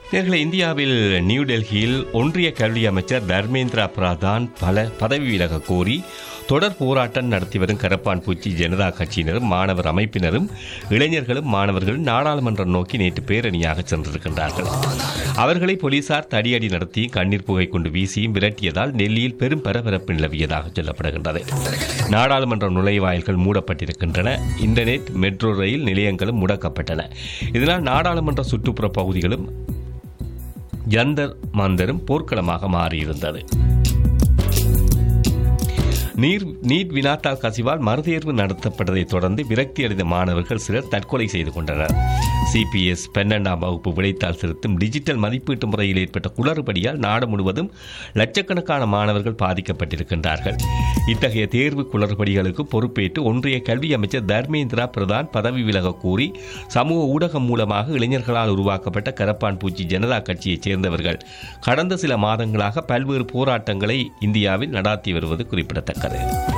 நேர்களை, இந்தியாவில் நியூ டெல்லியில் ஒன்றிய கல்வி அமைச்சர் தர்மேந்திர பிரதான் பதவி விலக கோரி தொடர் போராட்டம் நடத்தி வரும் கரப்பான்பூச்சி ஜனதா கட்சியினரும் மாணவர் அமைப்பினரும் இளைஞர்களும் மாணவர்களும் நாடாளுமன்றம் நோக்கி நேற்று பேரணியாக சென்றிருக்கின்றார்கள். அவர்களை போலீசார் தடியடி நடத்தி கண்ணீர் புகை கொண்டு வீசியும் விரட்டியதால் டெல்லியில் பெரும் பரபரப்பு நிலவியதாக சொல்லப்படுகின்றது. நாடாளுமன்ற நுழைவாயில்கள் மூடப்பட்டிருக்கின்றன. இன்டர்நெட், மெட்ரோ ரயில் நிலையங்களும் முடக்கப்பட்டன. இதனால் நாடாளுமன்ற சுற்றுப்புற பகுதிகளும் ஜந்தர் மந்தரும் போர்க்களமாக மாறியிருந்தது. நீட் வினாத்தாள் கசிவால் மறுதேர்வு நடத்தப்பட்டதைத் தொடர்ந்து விரக்தி அடைந்த மாணவர்கள் சிலர் தற்கொலை செய்து கொண்டனர். CPS 12ஆம் வகுப்பு விடைத்தாள் செலுத்தும் டிஜிட்டல் மதிப்பீட்டு முறையில் ஏற்பட்ட குளறுபடியால் நாடு முழுவதும் லட்சக்கணக்கான மாணவர்கள் பாதிக்கப்பட்டிருக்கின்றார்கள். இத்தகைய தேர்வு குளறுபடிகளுக்கு பொறுப்பேற்று ஒன்றிய கல்வி அமைச்சர் தர்மேந்திர பிரதான் பதவி விலக கூறி சமூக ஊடகம் மூலமாக இளைஞர்களால் உருவாக்கப்பட்ட கரப்பான்பூச்சி ஜனதா கட்சியைச் சேர்ந்தவர்கள் கடந்த சில மாதங்களாக பல்வேறு போராட்டங்களை இந்தியாவில் நடாத்தி வருவது குறிப்பிடத்தக்கது.